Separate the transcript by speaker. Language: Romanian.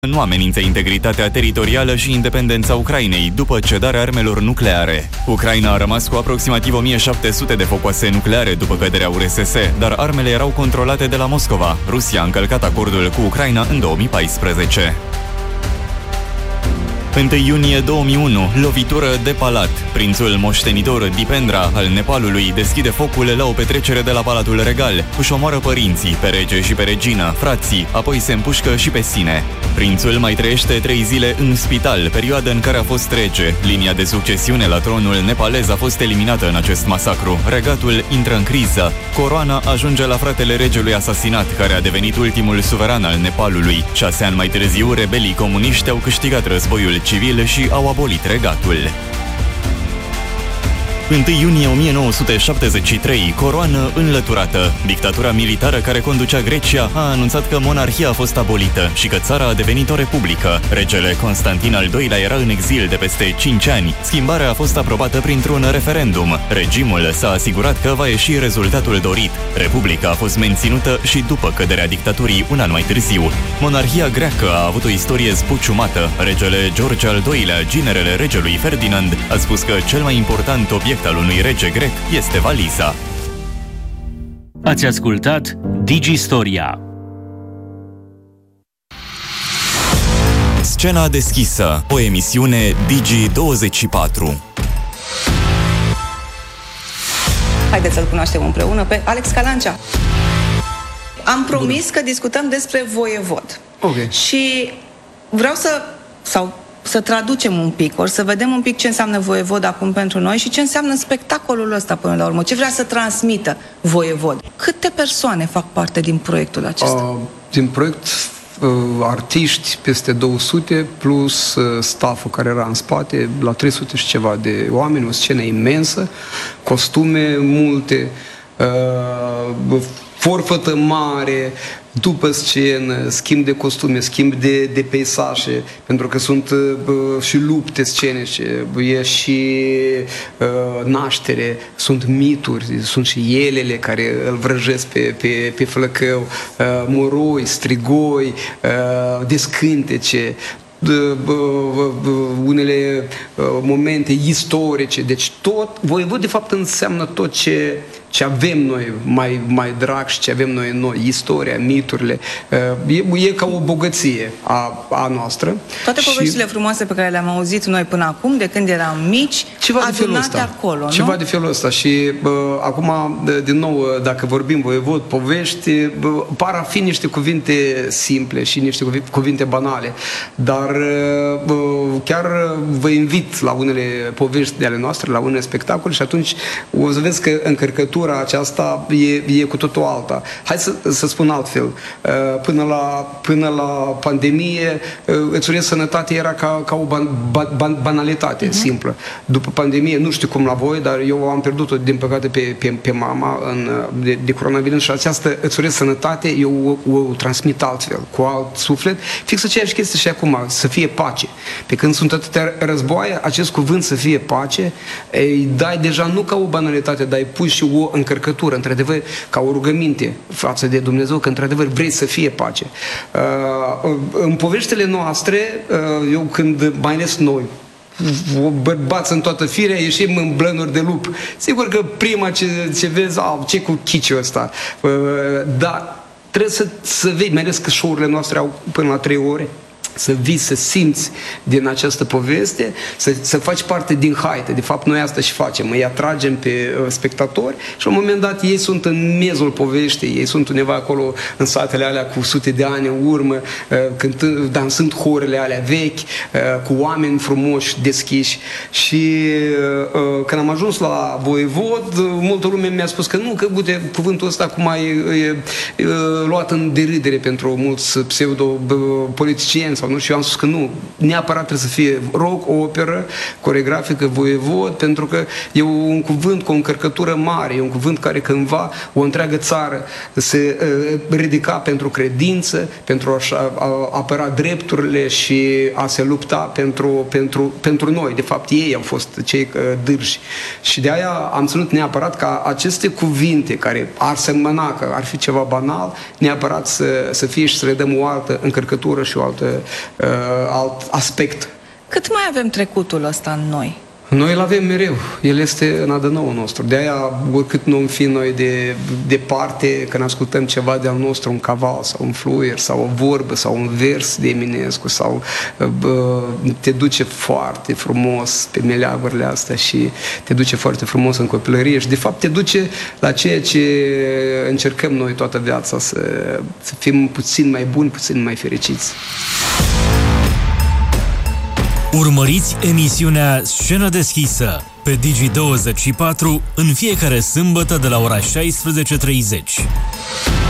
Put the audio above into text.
Speaker 1: nu amenință integritatea teritorială și independența Ucrainei după cedarea armelor nucleare. Ucraina a rămas cu aproximativ 1700 de focoase nucleare după căderea URSS, dar armele erau controlate de la Moscova. Rusia a încălcat acordul cu Ucraina în 2014. 1 iunie 2001, lovitură de palat. Prințul moștenitor Dipendra al Nepalului deschide focul la o petrecere de la Palatul Regal. Își omoară părinții, pe rege și pe regină, frații, apoi se împușcă și pe sine. Prințul mai trăiește 3 zile în spital, perioadă în care a fost rege. Linia de succesiune la tronul nepalez a fost eliminată în acest masacru. Regatul intră în criză. Coroana ajunge la fratele regelui asasinat, care a devenit ultimul suveran al Nepalului. 6 ani mai târziu, rebelii comuniști au câștigat războiul civil și au abolit regatul. 1 iunie 1973, coroană înlăturată. Dictatura militară care conducea Grecia a anunțat că monarhia a fost abolită și că țara a devenit o republică. Regele Constantin al II-lea era în exil de peste 5 ani. Schimbarea a fost aprobată printr-un referendum. Regimul s-a asigurat că va ieși rezultatul dorit. Republica a fost menținută și după căderea dictaturii un an mai târziu. Monarhia greacă a avut o istorie zbuciumată. Regele George al II-lea, ginerele regelui Ferdinand, a spus că cel mai important obiect al unui rege grec este valiza.
Speaker 2: Ați ascultat Digistoria.
Speaker 1: Scena deschisă, o emisiune Digi24.
Speaker 3: Haideți să-l cunoaștem împreună pe Alex Calancea. Am promis că discutăm despre voievod.
Speaker 4: Okay.
Speaker 3: Și vreau să traducem un pic, ori să vedem un pic ce înseamnă voievod acum pentru noi și ce înseamnă spectacolul ăsta până la urmă. Ce vrea să transmită voievod? Câte persoane fac parte din proiectul acesta?
Speaker 4: Din proiect, artiști peste 200, plus stafful care era în spate, la 300 și ceva de oameni, o scenă imensă, costume multe, forfătă mare, după scenă, schimb de costume, schimb de peisaje, pentru că sunt și lupte scenice, e și naștere, sunt mituri, sunt și elele care îl vrăjesc pe flăcău, moroi, strigoi, descântece, unele momente istorice, deci tot, voievod de fapt înseamnă tot ce avem noi mai drag și ce avem noi, istoria, miturile, e ca o bogăție a noastră.
Speaker 3: Toate poveștile frumoase pe care le-am auzit noi până acum, de când eram mici, adunate acolo, nu?
Speaker 4: Ceva de felul ăsta și acum, din nou, dacă vorbim voievod, povești, par a fi niște cuvinte simple și niște cuvinte banale, dar chiar vă invit la unele povești de ale noastre, la unele spectacole și atunci o să vezi că încărcătura aceasta e cu totul alta. Hai să spun altfel. Până la pandemie, îți urez sănătate era ca o banalitate simplă. După pandemie, nu știu cum la voi, dar eu am pierdut-o, din păcate, pe mama de coronavirus și această îți urez sănătate, eu o transmit altfel, cu alt suflet. Fix aceeași chestie și acum, să fie pace. Pe când sunt atâtea războaie, acest cuvânt să fie pace, îi dai deja nu ca o banalitate, dar îi pui și o încărcătură, într-adevăr, ca o rugăminte față de Dumnezeu, că într-adevăr vrei să fie pace. În poveștile noastre, eu când, mai ales noi, bărbați în toată firea, ieșim în blănuri de lup. Sigur că prima ce vezi, ce cu chiciul ăsta? Dar trebuie să vezi, mai ales că show-urile noastre au până la 3 ore, să vii, să simți din această poveste, să faci parte din haită. De fapt, noi asta și facem. Îi atragem pe spectatori și la un moment dat ei sunt în mezul poveștii, ei sunt undeva acolo în satele alea cu sute de ani în urmă, dansând horurile alea vechi, cu oameni frumoși, deschiși. Și când am ajuns la voievod, multă lume mi-a spus că nu, că uite, cuvântul ăsta acum e luat în deridere pentru mulți pseudo-politicieni sau nu, și eu am spus că nu, neapărat trebuie să fie rock, operă, coregrafică, voievod, pentru că e un cuvânt cu o încărcătură mare, e un cuvânt care cândva o întreagă țară se ridica pentru credință, pentru a apăra drepturile și a se lupta pentru noi. De fapt, ei au fost cei dârși. Și de aia am ținut neapărat ca aceste cuvinte care ar semăna că ar fi ceva banal, neapărat să fie și să le dăm o altă încărcătură și o altă alt aspect.
Speaker 3: Cât mai avem trecutul ăsta în noi?
Speaker 4: Noi îl avem mereu, el este în ADN-ul nostru. De-aia, oricât nu am fi noi de departe, când ascultăm ceva de-al nostru, un caval sau un fluier sau o vorbă sau un vers de Eminescu sau te duce foarte frumos pe meleagurile astea și te duce foarte frumos în copilărie și de fapt te duce la ceea ce încercăm noi toată viața, să fim puțin mai buni, puțin mai fericiți.
Speaker 5: Urmăriți emisiunea Scenă deschisă pe Digi24 în fiecare sâmbătă de la ora 16:30.